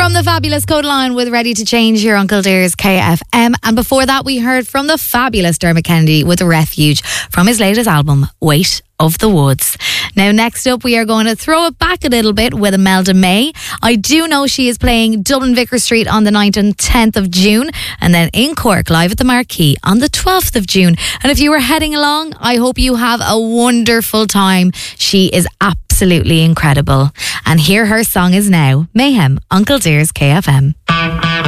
From the fabulous Codeline with Ready to Change here on Kildare's KFM. And before that, we heard from the fabulous Dermot Kennedy with Refuge from his latest album, Weight of the Woods. Now, next up, we are going to throw it back a little bit with Imelda May. I do know she is playing Dublin Vicar Street on the 9th and 10th of June, and then in Cork, live at the Marquee on the 12th of June. And if you were heading along, I hope you have a wonderful time. She is absolutely incredible. And here her song is now, Mayhem, on Kildare's KFM.